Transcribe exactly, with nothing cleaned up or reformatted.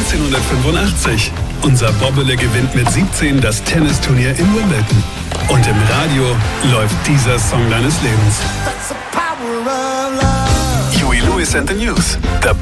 neunzehnhundertfünfundachtzig. Unser Bobbele gewinnt mit siebzehn das Tennisturnier in Wimbledon. Und im Radio läuft dieser Song deines Lebens. Huey Lewis and the News. Der